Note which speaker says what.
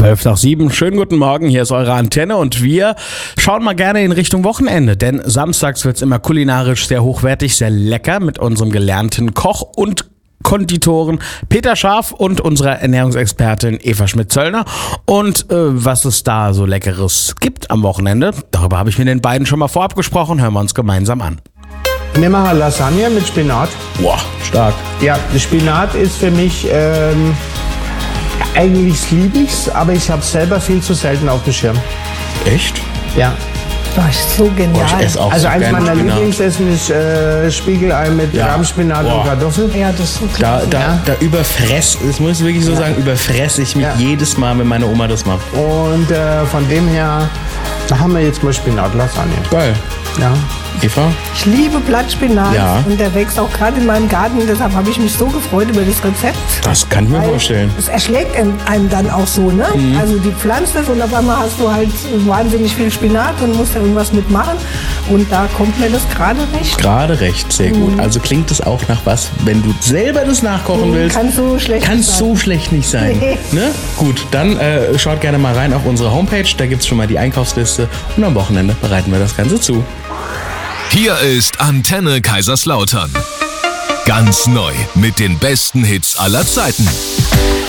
Speaker 1: 12 nach 7. Schönen guten Morgen, hier ist eure Antenne und wir schauen mal gerne in Richtung Wochenende, denn samstags wird's immer kulinarisch sehr hochwertig, sehr lecker mit unserem gelernten Koch und Konditoren Peter Scharf und unserer Ernährungsexpertin Eva Schmidt-Zöllner. Und was es da so Leckeres gibt am Wochenende, darüber habe ich mit den beiden schon mal vorab gesprochen, hören wir uns gemeinsam an.
Speaker 2: Wir machen Lasagne mit Spinat.
Speaker 1: Boah, stark.
Speaker 2: Ja, Spinat ist für mich, eigentlich liebe ich's, aber ich habe selber viel zu selten auf dem Schirm.
Speaker 1: Echt?
Speaker 2: Ja.
Speaker 3: Das ist so genial.
Speaker 1: Boah, ich esse auch
Speaker 2: Also
Speaker 1: so
Speaker 2: eins
Speaker 1: gerne
Speaker 2: meiner
Speaker 1: Spinat.
Speaker 2: Lieblingsessen ist Spiegelei mit
Speaker 1: Ja.
Speaker 2: Rahmspinat
Speaker 1: Boah.
Speaker 2: und Kartoffel.
Speaker 3: Ja, das ist so klasse.
Speaker 1: Da überfress, das muss ich wirklich so sagen, überfresse ich mich
Speaker 2: Ja.
Speaker 1: jedes Mal, wenn meine Oma das macht.
Speaker 2: Und von dem her, da haben wir jetzt mal Spinatlasagne.
Speaker 1: Geil.
Speaker 2: Ja.
Speaker 1: Eva?
Speaker 3: Ich liebe Blattspinat
Speaker 1: Ja.
Speaker 3: und der wächst auch gerade in meinem Garten. Deshalb habe ich mich so gefreut über das Rezept.
Speaker 1: Das kann ich mir
Speaker 3: Weil
Speaker 1: vorstellen.
Speaker 3: Es erschlägt einem dann auch so, ne? Also die pflanzt es und auf einmal hast du halt wahnsinnig viel Spinat und musst da irgendwas mitmachen. Und da kommt mir das gerade nicht.
Speaker 1: Gerade recht, sehr gut. Also klingt es auch nach was, wenn du selber das nachkochen willst.
Speaker 3: Kann so schlecht
Speaker 1: Kann
Speaker 3: nicht sein.
Speaker 1: so schlecht nicht sein.
Speaker 3: Nee.
Speaker 1: Ne? Gut, dann schaut gerne mal rein auf unsere Homepage. Da gibt es schon mal die Einkaufsliste. Und am Wochenende bereiten wir das Ganze zu.
Speaker 4: Hier ist Antenne Kaiserslautern. Ganz neu mit den besten Hits aller Zeiten.